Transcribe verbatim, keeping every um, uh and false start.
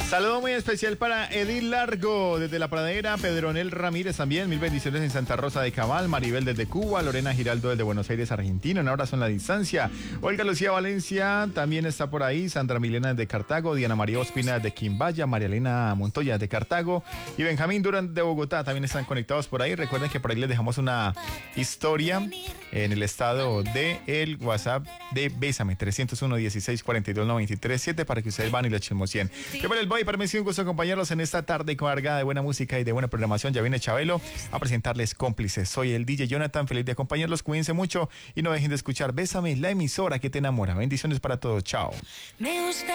Saludo muy especial para Edith Largo desde La Pradera, Pedronel Ramírez también, mil bendiciones en Santa Rosa de Cabal, Maribel desde Cuba, Lorena Giraldo desde Buenos Aires, Argentina, un abrazo en la distancia. Olga Lucía Valencia también está por ahí, Sandra Milena desde Cartago, Diana María Ospina desde Quimbaya, María Elena Montoya desde Cartago y Benjamín Durán de Bogotá también están conectados por ahí. Recuerden que por ahí les dejamos una historia en el estado de el WhatsApp de Bésame, trescientos uno, dieciséis, cuarenta y dos, noventa y tres, siete para que ustedes van y lo chismoseen. Yo para el boy, para mí ha sido un gusto acompañarlos en esta tarde cargada de buena música y de buena programación. Ya viene Chabelo a presentarles Cómplices. Soy el D J Jonathan, feliz de acompañarlos. Cuídense mucho y no dejen de escuchar Bésame, la emisora que te enamora. Bendiciones para todos. Chao. Me gusta